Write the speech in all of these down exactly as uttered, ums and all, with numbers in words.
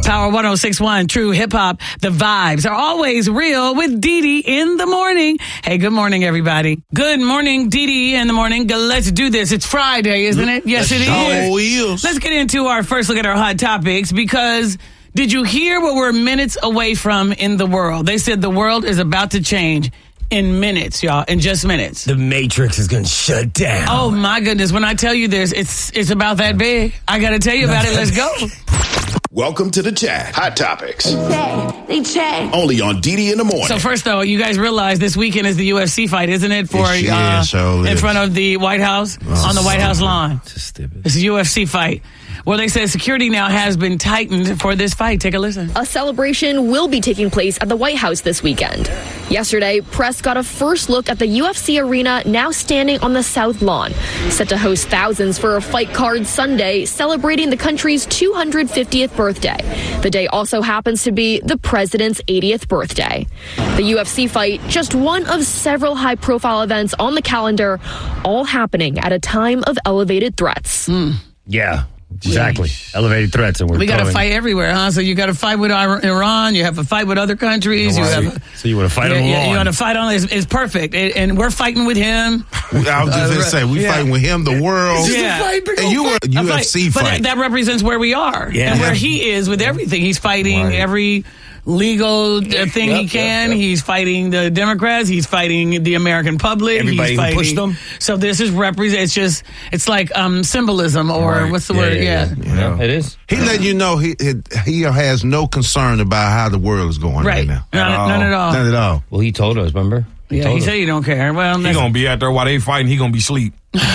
Power one oh six point one, True Hip Hop. The vibes are always real with Dee Dee in the morning. Hey, good morning, everybody. Good morning, Dee Dee in the morning. Let's do this. It's Friday, isn't it? Yes, it is. Oh, yes. Let's get into our first look at our hot topics, because did you hear what we're minutes away from in the world? They said the world is about to change in minutes, y'all, in just minutes. The Matrix is going to shut down. Oh, my goodness. When I tell you this, it's it's about that big. I got to tell you about it. Let's go. Welcome to the chat. Hot Topics. They chat. They chat. Only on Dee Dee in the morning. So first, though, you guys realize this weekend is the U F C fight, isn't it? For It uh, sure in is. front of the White House, Oh, on the White House lawn. It's stupid. It's a U F C fight. Well, they said security now has been tightened for this fight. Take a listen. A celebration will be taking place at the White House this weekend. Yesterday, press got a first look at the U F C arena now standing on the South Lawn, set to host thousands for a fight card Sunday celebrating the country's two hundred fiftieth birthday. The day also happens to be the president's eightieth birthday. The U F C fight, just one of several high-profile events on the calendar, all happening at a time of elevated threats. Mm. Yeah. Exactly. Elevated threats. And we're We got to throwing- fight everywhere, huh? So you got to fight with Ir- Iran. You have to fight with other countries. You Right. have, So you want to fight yeah, on the yeah, lawn. you want to fight on it's, it's perfect. It, and we're fighting with him. I was just Uh, going to say, we yeah. fighting with him, the world. Yeah. And you were a A U F fight. C But fight. that, that represents where we are Yeah. and where he is with everything. He's fighting Right. every legal uh, thing he Yep, can. yep, yep. He's fighting the Democrats. He's fighting the American public. Everybody He's who fighting. pushed them. So this is represent. It's just it's like um, symbolism, or Right. what's the Yeah, word? yeah, Yeah. yeah. Yeah, it is. He let you know he he has no concern about how the world is going right, Right. now. None, none at all. None at all. Well, he told us, remember? Yeah, told he us. said you don't care. Well, He that's- gonna be out there while they fighting. He gonna be asleep.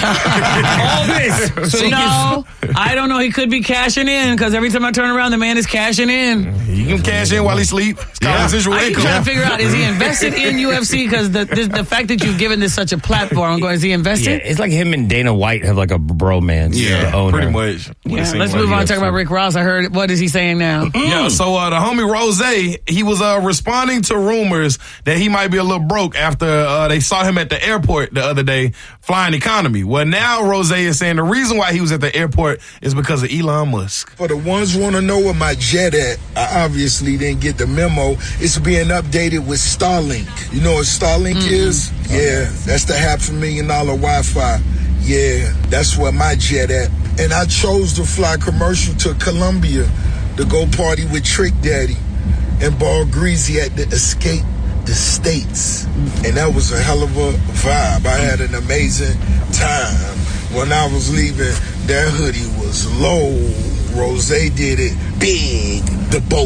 all this. So no, I don't know. He could be cashing in, because every time I turn around, the man is cashing in. He can cash in while he sleep. It's called Yeah. residual I'm income. trying to figure out, is he invested in U F C? Because the, the the fact that you've given this such a platform, I'm going, is he yeah, invested? it's like him and Dana White have like a bromance. Yeah, the owner. Pretty much. What it Yeah, seems let's like move on he and talk has about to. Rick Ross. I heard, what is he saying now? Yeah, so uh, the homie Rose, he was uh, responding to rumors that he might be a little broke after uh, they saw him at the airport the other day flying economy. Well, now Rose is saying the reason why he was at the airport is because of Elon Musk. For the ones want to know where my jet at, I obviously didn't get the memo. It's being updated with Starlink. You know what Starlink Mm-hmm. is? Yeah, that's the half a million dollar Wi-Fi. Yeah, that's where my jet at. And I chose to fly commercial to Colombia to go party with Trick Daddy and Ball Greasy at the Escape the States. And that was a hell of a vibe. I had an amazing time. When I was leaving, that hoodie was low. Rose did it big. The boat.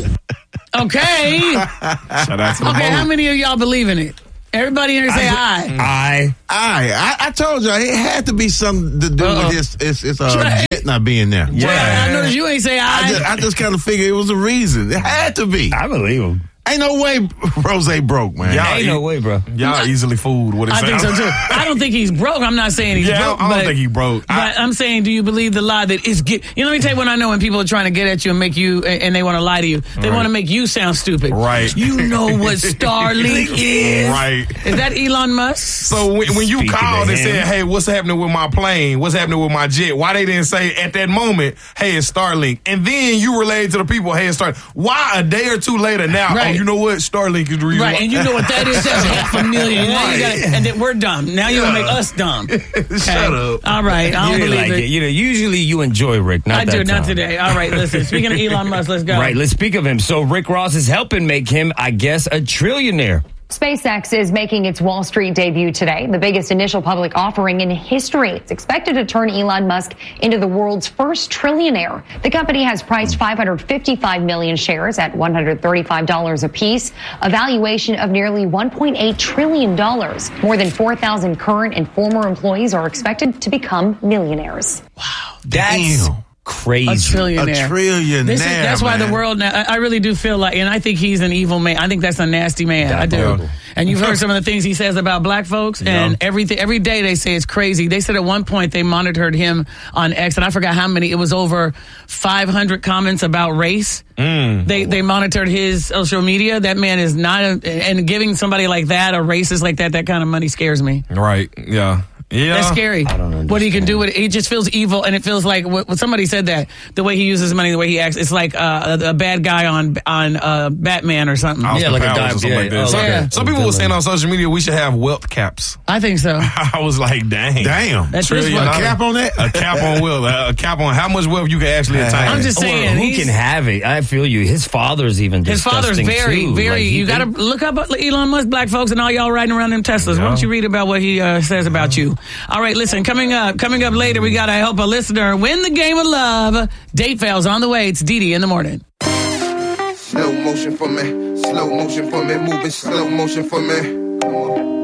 Okay. Shout out to the Okay, boat. how many of y'all believe in it? Everybody here say aye. I. I, I I told you it had to be something to do Uh-oh. with his it's it's uh, Trey. jet not being there. Well, I noticed you ain't say I aye. just, I just kind of figured it was a reason. It had to be. I believe him. Ain't no way Rose broke, man. Y'all Ain't eat- no way, bro. Y'all easily fooled what it I think so sounds. too. I don't think he's broke. I'm not saying he's Yeah, I broke. don't but, think he broke. But I- I'm saying, do you believe the lie that is get? You know, let me tell you when I know when people are trying to get at you and make you, and they want to lie to you. They Right. want to make you sound stupid. Right. You know what Starlink is? Right. Is that Elon Musk? So when, when you Speaking called to and him. said, hey, what's happening with my plane? What's happening with my jet? Why they didn't say at that moment, hey, it's Starlink? And then you relayed to the people, hey, it's Starlink. Why a day or two later now, Right. oh, you know what? Starlink is the reason Right, why. and you know what that is? That's half a million. Now you gotta, and then we're dumb. Now you're gonna make us dumb. Okay. Shut up. All right, I You don't didn't believe like it. it. You know, usually you enjoy Rick, not I that do, not time. today. All right, listen. Speaking of Elon Musk, let's go. Right, let's speak of him. So Rick Ross is helping make him, I guess, a trillionaire. SpaceX is making its Wall Street debut today, the biggest initial public offering in history. It's expected to turn Elon Musk into the world's first trillionaire. The company has priced five hundred fifty-five million shares at one hundred thirty-five dollars apiece, a valuation of nearly one point eight trillion dollars. More than four thousand current and former employees are expected to become millionaires. That's Damn. crazy. A trillionaire. A trillionaire, This is, that's why the man. world now, I, I really do feel like, and I think he's an evil man. I think that's a nasty man. I do. horrible. And you've heard some of the things he says about black folks, and Yeah. everything. Every day they say it's crazy. They said at one point they monitored him on X, and I forgot how many. It was over five hundred comments about race. Mm. They they monitored his social media. That man is not, a, and giving somebody like that, a racist like that, that kind of money scares me. Right, yeah. Yeah. That's scary. I don't understand. What he can do with it. He just feels evil, and it feels like when somebody said that, the way he uses money, the way he acts, it's like uh, a, a bad guy on on uh, Batman or something. Austin Yeah, like a Powers guy- or something yeah, like that. oh, Some, like a- some people were saying on social media we should have wealth caps. I think so. I was like, dang. Damn. That's Trillion just what- dollars. A cap on that? A cap on wealth. A, a cap on how much wealth you can actually attain. I'm just Well, saying. who he's- can have it? I feel you. His father's even His father's disgusting, very, too. very. Like, he- you got to look up Elon Musk, black folks, and all y'all riding around them Teslas. Why Yeah. don't you read about what he uh, says about you? All right, listen. Coming up, coming up later, we got to help a listener win the game of love. Date fails on the way. It's Didi in the morning. Slow motion for me, slow motion for me, moving slow motion for me. Come on.